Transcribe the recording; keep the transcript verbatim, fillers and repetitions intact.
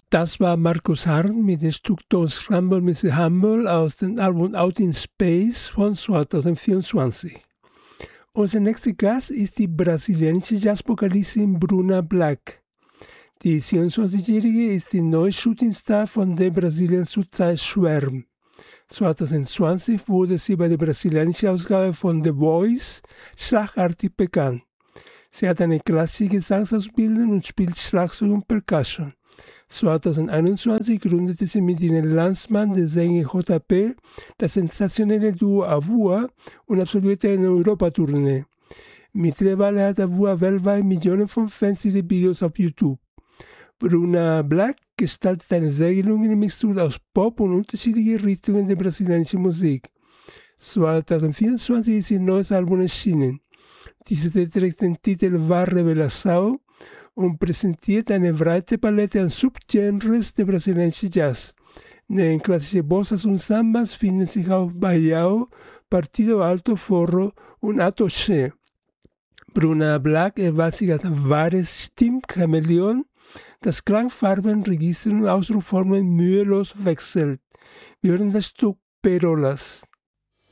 Das war Markus Harn mit dem Stück Don't Scramble Missus Humble aus dem Album Out in Space von zweitausendvierundzwanzig. Unser nächster Gast ist die brasilianische Jazzvokalistin Bruna Black. Die siebenundzwanzigjährige ist die neue Shootingstar von der Brasilien zurzeit schwärmt. zweitausendzwanzig wurde sie bei der brasilianischen Ausgabe von The Voice schlagartig bekannt. Sie hat eine klassische Gesangsausbildung und spielt Schlagzeug und Percussion. zweitausendeinundzwanzig gründete sie mit ihrem Landsmann, der Sänger J P, das sensationelle Duo Avua und absolvierte eine Europatournee. Mittlerweile hat Avua weltweit Millionen von Fans ihre Videos auf YouTube. Bruna Black gestaltet eine sehr gelungene Mixtur aus Pop und unterschiedlichen Richtungen der brasilianischen Musik. zweitausendvierundzwanzig ist ihr neues Album erschienen. Dieses trägt den Titel Va Revelação und präsentiert eine breite Palette an Subgenres der brasilianischen Jazz. Neben klassischen Bossas und Sambas finden sich auch Baião, Partido Alto, Forró und Atoché. Bruna Black erweist sich als ein wahres Stimmchameleon, das Klangfarben, Register und Ausdrucksformen mühelos wechselt. Wir hören das Stück Perolas.